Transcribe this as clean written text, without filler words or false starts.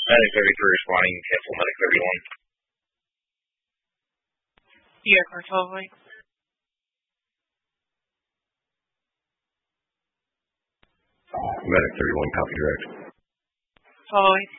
Medic 33 responding, cancel Medic 31. Yeah, car following. Medic 31, copy direct. Following.